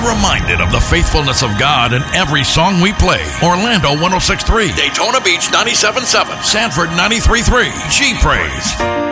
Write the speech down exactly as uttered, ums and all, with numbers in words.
reminded of the faithfulness of God in every song we play. Orlando one oh six point three, Daytona Beach ninety-seven point seven, Sanford ninety-three point three, G Praise.